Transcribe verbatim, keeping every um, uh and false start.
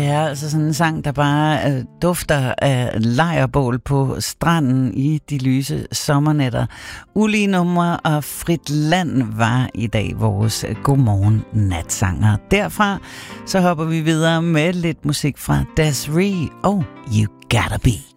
er altså sådan en sang, der bare øh, dufter af lejrbål på stranden i de lyse sommernætter. Ulige numre og Frit Land var i dag vores godmorgen natsanger. Derfra så hopper vi videre med lidt musik fra Des'ree og You Gotta Be.